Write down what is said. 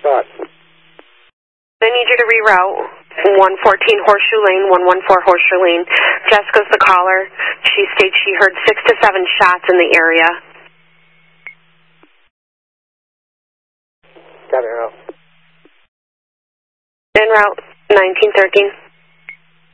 Thought. I need you to reroute 114 Horseshoe Lane, 114 Horseshoe Lane. Jessica's the caller. She states she heard 6 to 7 shots in the area. Got it now. En route 1913.